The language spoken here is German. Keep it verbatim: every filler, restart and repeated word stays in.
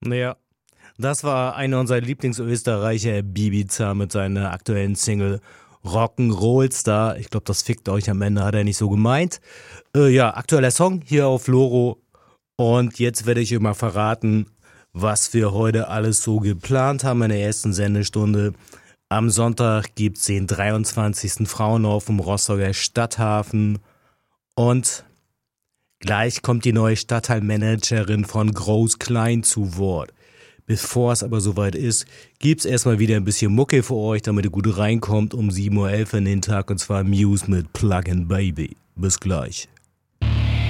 Ja, das war einer unserer Lieblingsösterreicher, Bibiza, mit seiner aktuellen Single Rock'n'Roll Star. Ich glaube, das fickt euch am Ende, hat er nicht so gemeint. Äh, ja, aktueller Song hier auf Loro. Und jetzt werde ich euch mal verraten, was wir heute alles so geplant haben in der ersten Sendestunde. Am Sonntag gibt es den dreiundzwanzigsten Frauenlauf im Rostocker Stadthafen. Und gleich kommt die neue Stadtteilmanagerin von Groß Klein zu Wort. Bevor es aber soweit ist, gibt's erstmal wieder ein bisschen Mucke für euch, damit ihr gut reinkommt um sieben Uhr elf in den Tag, und zwar Muse mit Plug-in Baby. Bis gleich.